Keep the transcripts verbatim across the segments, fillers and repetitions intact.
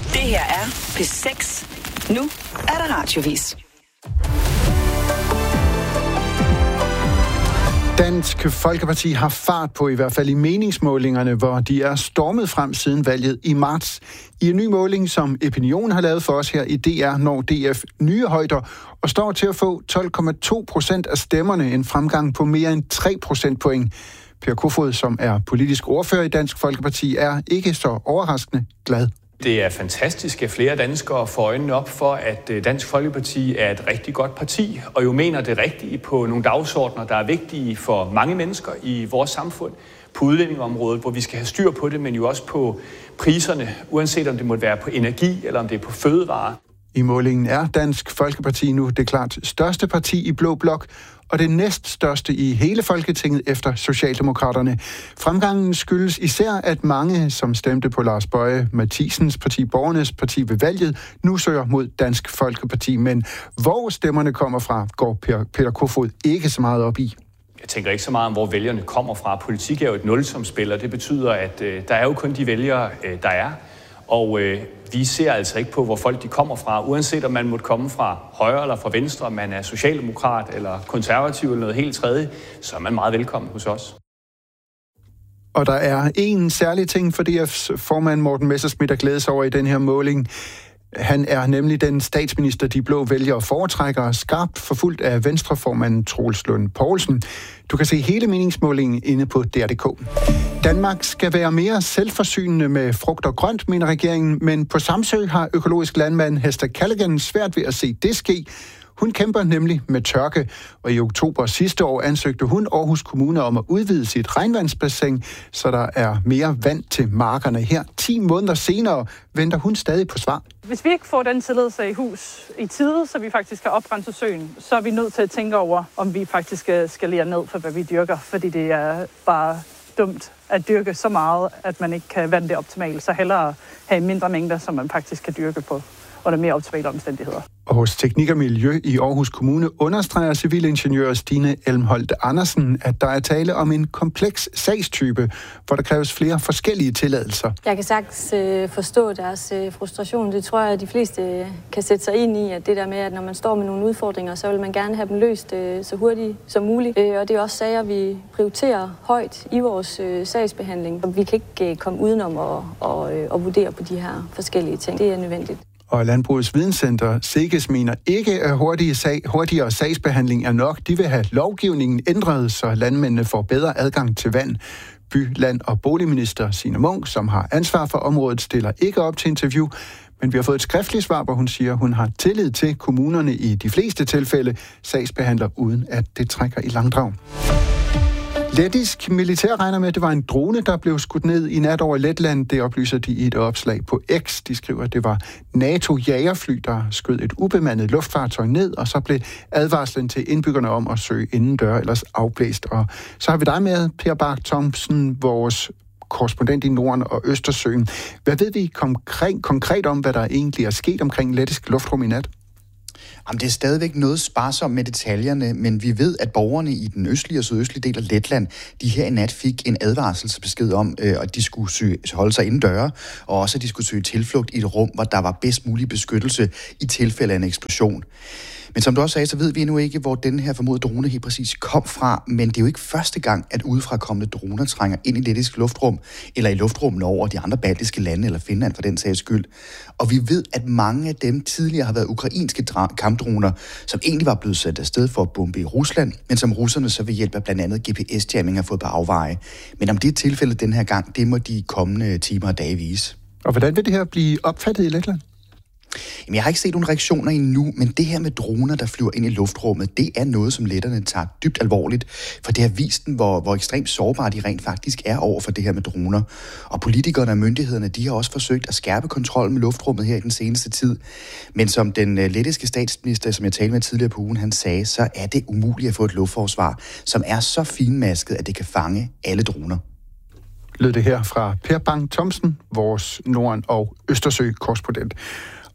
Det her er P seks. Nu er der radiovis. Dansk Folkeparti har fart på, i hvert fald i meningsmålingerne, hvor de er stormet frem siden valget i marts. I en ny måling, som Epinion har lavet for os her i D R, når D F nye højder og står til at få tolv komma to procent af stemmerne, en fremgang på mere end tre procentpoint. Per Kofod, som er politisk ordfører i Dansk Folkeparti, er ikke så overraskende glad. Det er fantastisk, at flere danskere får øjnene op for, at Dansk Folkeparti er et rigtig godt parti, og jo mener det rigtige på nogle dagsordner, der er vigtige for mange mennesker i vores samfund, på udlændingeområdet, hvor vi skal have styr på det, men jo også på priserne, uanset om det måtte være på energi eller om det er på fødevarer. I målingen er Dansk Folkeparti nu det klart største parti i Blå Blok, og det næststørste i hele Folketinget efter Socialdemokraterne. Fremgangen skyldes især, at mange, som stemte på Lars Boje Mathiesens parti, Borgernes parti ved valget, nu søger mod Dansk Folkeparti. Men hvor stemmerne kommer fra, går Peter Kofod ikke så meget op i. Jeg tænker ikke så meget om, hvor vælgerne kommer fra. Politik er jo et nulsumsspil, og det betyder, at øh, der er jo kun de vælgere, øh, der er. Og øh, vi ser altså ikke på, hvor folk de kommer fra, uanset om man måtte komme fra højre eller fra venstre, om man er socialdemokrat eller konservativ eller noget helt tredje, så er man meget velkommen hos os. Og der er en særlig ting for D F's formand Morten Messerschmidt at glæde sig over i den her måling. Han er nemlig den statsminister, de blå vælgere foretrækker, skarpt forfulgt af venstreformanden Troels Lund Poulsen. Du kan se hele meningsmålingen inde på D R punktum d k. Danmark skal være mere selvforsynende med frugt og grønt, mener regeringen, men på Samsø har økologisk landmand Hester Callaghan svært ved at se det ske. Hun kæmper nemlig med tørke, og i oktober sidste år ansøgte hun Aarhus Kommune om at udvide sit regnvandsbassin, så der er mere vand til markerne. Her ti måneder senere venter hun stadig på svar. Hvis vi ikke får den tilladelse i hus i tide, så vi faktisk kan oprense søen, så er vi nødt til at tænke over, om vi faktisk skal skalere ned for, hvad vi dyrker, fordi det er bare dumt at dyrke så meget, at man ikke kan vande det optimalt, så hellere have mindre mængder, som man faktisk kan dyrke på under mere optimale omstændigheder. Og hos Teknik og Miljø i Aarhus Kommune understreger civilingeniør Stine Elmholt Andersen, at der er tale om en kompleks sagstype, hvor der kræves flere forskellige tilladelser. Jeg kan sagtens øh, forstå deres øh, frustration. Det tror jeg, at de fleste kan sætte sig ind i, at det der med, at når man står med nogle udfordringer, så vil man gerne have dem løst øh, så hurtigt som muligt. Øh, og det er også sager, vi prioriterer højt i vores øh, sagsbehandling. Og vi kan ikke øh, komme udenom at, og, øh, at vurdere på de her forskellige ting. Det er nødvendigt. Og Landbrugets Videnscenter, SEGES, mener ikke, at hurtigere, sag, hurtigere sagsbehandling er nok. De vil have lovgivningen ændret, så landmændene får bedre adgang til vand. By-, land- og boligminister Signe Munk, som har ansvar for området, stiller ikke op til interview. Men vi har fået et skriftligt svar, hvor hun siger, at hun har tillid til kommunerne i de fleste tilfælde sagsbehandler, uden at det trækker i langdrag. Lettisk militær regner med, at det var en drone, der blev skudt ned i nat over Letland. Det oplyser de i et opslag på X. De skriver, at det var NATO-jagerfly, der skød et ubemandet luftfartøj ned, og så blev advarslen til indbyggerne om at søge indendør, ellers afblæst. Og så har vi dig med, Per Bak Thomsen, vores korrespondent i Norden og Østersøen. Hvad ved vi konkret, konkret om, hvad der egentlig er sket omkring lettisk luftrum i nat? Jamen, det er stadigvæk noget sparsomt med detaljerne, men vi ved, at borgerne i den østlige og sydøstlige del af Letland, de her i nat fik en advarselsbesked om, øh, at de skulle søge, holde sig indendøre, og også at de skulle søge tilflugt i et rum, hvor der var bedst mulig beskyttelse i tilfælde af en eksplosion. Men som du også sagde, så ved vi endnu ikke, hvor den her formodede drone helt præcis kom fra, men det er jo ikke første gang, at udefrakommende droner trænger ind i lettisk luftrum, eller i luftrummet over de andre baltiske lande, eller Finland for den sags skyld. Og vi ved, at mange af dem tidligere har været ukrainske dra- kampdroner, som egentlig var blevet sat afsted for at bombe i Rusland, men som russerne så ved hjælp af blandt andet G P S-jamming har fået på afveje. Men om det er tilfældet den her gang, det må de kommende timer og dage vise. Og hvordan vil det her blive opfattet i Letland? Jamen, jeg har ikke set nogen reaktioner endnu, men det her med droner, der flyver ind i luftrummet, det er noget, som letterne tager dybt alvorligt, for det har vist dem, hvor, hvor ekstremt sårbare de rent faktisk er over for det her med droner. Og politikerne og myndighederne, de har også forsøgt at skærpe kontrollen med luftrummet her i den seneste tid. Men som den lettiske statsminister, som jeg talte med tidligere på ugen, han sagde, så er det umuligt at få et luftforsvar, som er så finmasket, at det kan fange alle droner. Lød det her fra Per Bang Thomsen, vores Norden- og Østersø-korrespondent.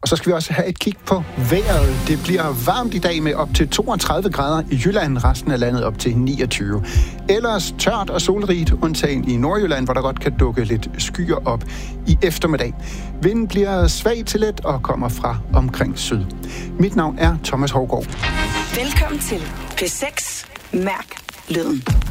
Og så skal vi også have et kig på vejret. Det bliver varmt i dag med op til toogtredive grader i Jylland, resten af landet op til niogtyve. Ellers tørt og solrigt, undtagen i Nordjylland, hvor der godt kan dukke lidt skyer op i eftermiddag. Vinden bliver svag til let og kommer fra omkring syd. Mit navn er Thomas Hougaard. Velkommen til P seks. Mærk lyden.